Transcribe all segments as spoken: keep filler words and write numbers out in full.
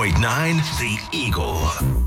point nine The Eagle.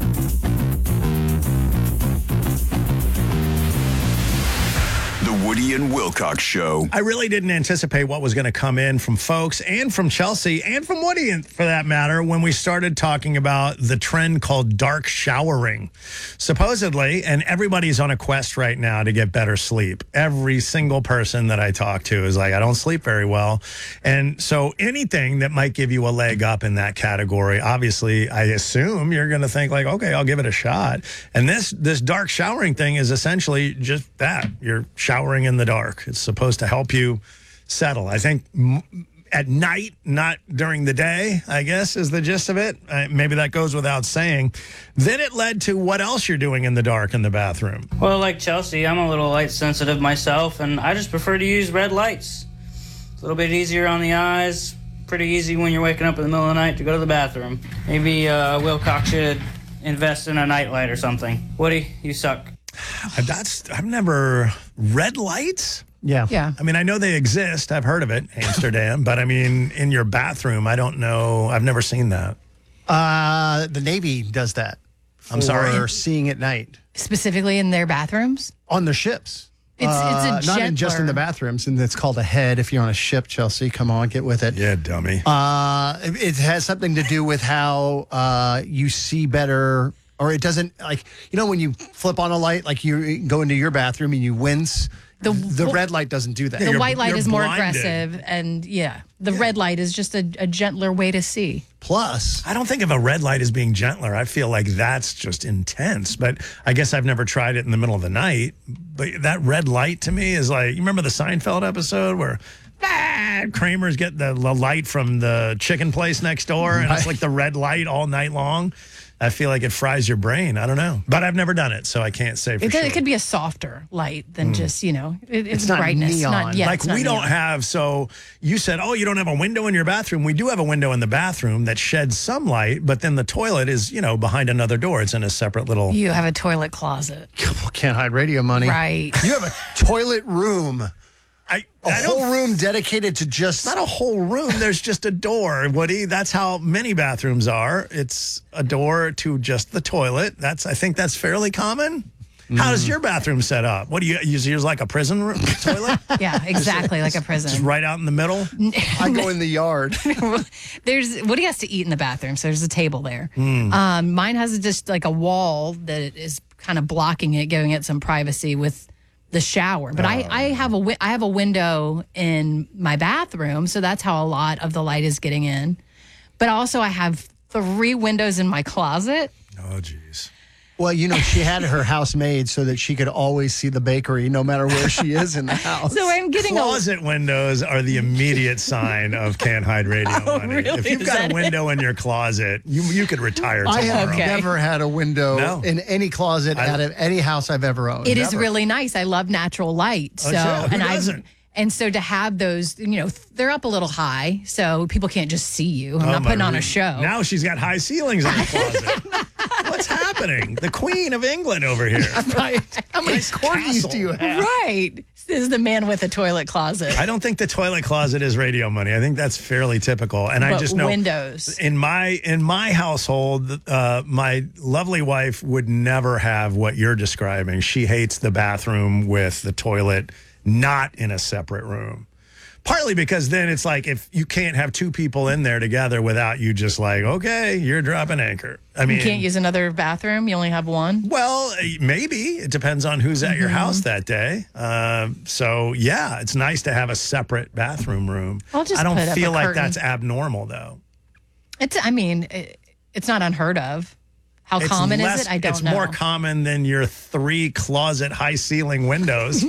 The Woody and Wilcox Show. I really didn't anticipate what was going to come in from folks and from Chelsea and from Woody, for that matter, when we started talking about the trend called dark showering. Supposedly, and everybody's on a quest right now to get better sleep. Every single person that I talk to is like, I don't sleep very well. And so anything that might give you a leg up in that category, obviously, I assume you're going to think like, okay, I'll give it a shot. And this, this dark showering thing is essentially just that. You're showering in the dark. It's supposed to help you settle. I think m- at night, not during the day, I guess, is the gist of it. Uh, maybe that goes without saying. Then it led to what else you're doing in the dark in the bathroom. Well, like Chelsea, I'm a little light sensitive myself, and I just prefer to use red lights. It's a little bit easier on the eyes. Pretty easy when you're waking up in the middle of the night to go to the bathroom. Maybe uh, Wilcox should invest in a nightlight or something. Woody, you suck. That's I've never red lights. Yeah. Yeah. I mean, I know they exist. I've heard of it, Amsterdam. But I mean, in your bathroom, I don't know. I've never seen that. Uh, the Navy does that. I'm sorry? For seeing at night Specifically in their bathrooms? on their ships. It's, Uh, it's a not in, just in the gentler- bathrooms, and it's called a head. If you're on a ship, Chelsea, come on, get with it. Yeah, dummy. Uh, it, it has something to do with how uh, you see better, or it doesn't, like, you know, when you flip on a light, like you go into your bathroom and you wince, The- the, red light doesn't do that. The you're- white light you're is more blinded. aggressive, and yeah, the red light is just a, a gentler way to see. Plus, I don't think of a red light as being gentler. I feel like that's just intense. But I guess I've never tried it in the middle of the night. But that red light to me is like, you remember the Seinfeld episode where ah, Kramer's getting the, the light from the chicken place next door, and it's Right. like the red light all night long? I feel like it fries your brain. I don't know. But I've never done it, so I can't say for It, sure. it could be a softer light than just, you know, it, it's, It's not brightness. neon. Not, yeah, like it's not we don't neon. have, so you said, oh, you don't have a window in your bathroom. We do have a window in the bathroom that sheds some light, but then the toilet is, you know, behind another door. It's in a separate little. You have a toilet closet. can't hide radio money. Right. You have a toilet room, I, a I don't whole room dedicated to just. It's not a whole room. There's just a door, Woody. That's how many bathrooms are. It's a door to just the toilet. That's I think that's fairly common. How does your bathroom set up? What do you use? Yours like a prison room, toilet? Yeah, exactly, like a Just prison. right out in the middle? I go in the yard. There's Woody has to eat in the bathroom, so there's a table there. Hmm. Um, mine has just like a wall that is kind of blocking it, giving it some privacy with the shower. But I, I have a wi- I have a window in my bathroom, so that's how a lot of the light is getting in. But also, I have three windows in my closet. Oh, jeez. Well, you know, she had her house made so that she could always see the bakery no matter where she is in the house. So I'm getting a Closet windows are the immediate sign of can't hide radio money. really? If you've Is got that a window in your closet, you you could retire I tomorrow. have Okay. never had a window No. in any closet I- out of any house I've ever owned. It is Never. really nice. I love natural light. So Oh, sure. Who and I doesn't? and so to have those, you know, they're up a little high, so people can't just see you. I'm Oh, not my putting on a re- show. Now she's got high ceilings in her closet. What's happening? The Queen of England over here. Right. How many Nice corgis castle. do you have? Right. This is the man with a toilet closet. I don't think the toilet closet is radio money. I think that's fairly typical. And I But just know windows. in my in my household, uh, my lovely wife would never have what you're describing. She hates the bathroom with the toilet not in a separate room. Partly because then it's like if you can't have two people in there together without you just like, okay, you're dropping anchor. I mean, You can't use another bathroom. You only have one. well, maybe. It depends on who's at your Mm-hmm. house that day. Uh, so, yeah, it's nice to have a separate bathroom room. I'll just I don't put up feel a like curtain. that's abnormal, though. It's. I mean, it, it's not unheard of. How It's common less- is it? I don't it's know. more common than your three closet high ceiling windows.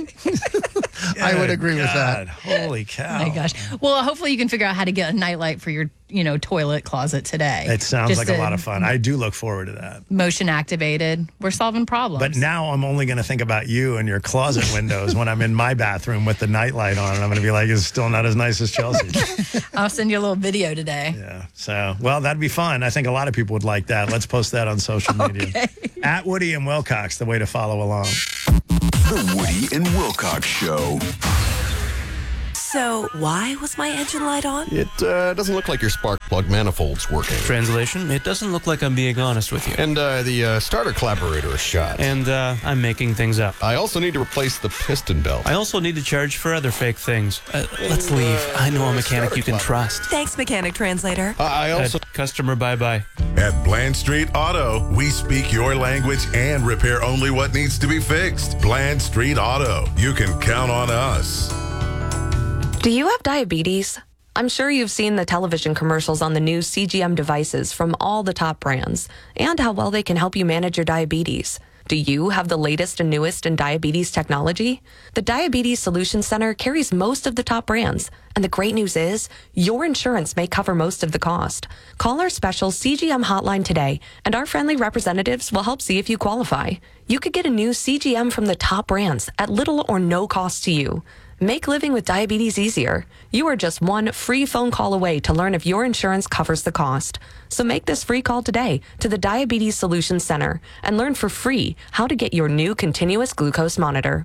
I would Good agree with that. God, Holy cow. Oh my gosh. Well, hopefully you can figure out how to get a nightlight for your, you know, toilet closet today. It sounds Just like a to- lot of fun. I do look forward to that. Motion activated. We're solving problems. But now I'm only going to think about you and your closet windows when I'm in my bathroom with the nightlight on. And I'm going to be like, it's still not as nice as Chelsea's. I'll send you a little video today. Yeah. So, well, that'd be fun. I think a lot of people would like that. Let's post that on social media. At Woody and Wilcox, the way to follow along. The Woody and Wilcox Show. So, why was my engine light on? It uh, doesn't look like your spark plug manifold's working. Translation, it doesn't look like I'm being honest with you. And uh, the uh, starter collaborator is shot. And uh, I'm making things up. I also need to replace the piston belt. I also need to charge for other fake things. Uh, let's leave. I know a mechanic you can trust. Thanks, Mechanic Translator. Uh, I also... Uh, customer, bye-bye. At Bland Street Auto, we speak your language and repair only what needs to be fixed. Bland Street Auto. You can count on us. Do you have diabetes? I'm sure you've seen the television commercials on the new C G M devices from all the top brands and how well they can help you manage your diabetes. Do you have the latest and newest in diabetes technology? The Diabetes Solutions Center carries most of the top brands, and the great news is your insurance may cover most of the cost. Call our special C G M hotline today, and our friendly representatives will help see if you qualify. You could get a new C G M from the top brands at little or no cost to you. Make living with diabetes easier. You are just one free phone call away to learn if your insurance covers the cost. So make this free call today to the Diabetes Solutions Center and learn for free how to get your new continuous glucose monitor.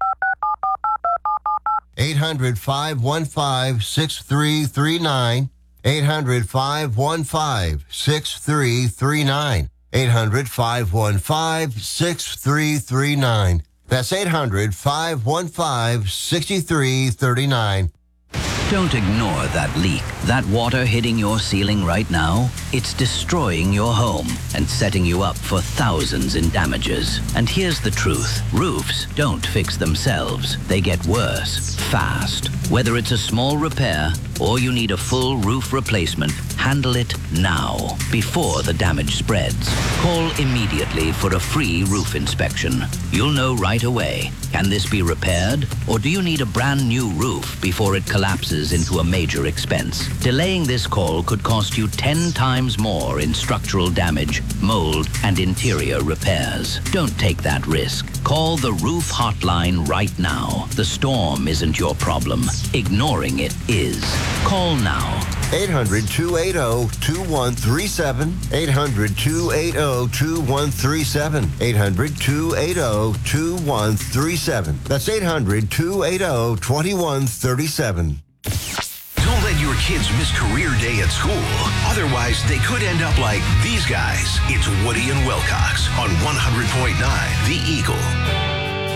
eight hundred, five one five, six three three nine. eight hundred, five one five, six three three nine. eight hundred, five one five, six three three nine. That's eight hundred, five one five, six three three nine. Don't ignore that leak, that water hitting your ceiling right now. It's destroying your home and setting you up for thousands in damages. And here's the truth. Roofs don't fix themselves. They get worse, fast. Whether it's a small repair or you need a full roof replacement, handle it now, before the damage spreads. Call immediately for a free roof inspection. You'll know right away. Can this be repaired? Or do you need a brand new roof before it collapses into a major expense? Delaying this call could cost you ten times more in structural damage, mold, and interior repairs. Don't take that risk. Call the roof hotline right now. The storm isn't your problem. Ignoring it is. Call now. eight hundred, two eight zero, two one three seven. eight hundred, two eight zero, two one three seven. eight hundred, two eight zero, two one three seven. That's eight hundred, two eight zero, two one three seven. Don't let your kids miss career day at school. Otherwise, they could end up like these guys. It's Woody and Wilcox on one hundred point nine The Eagle.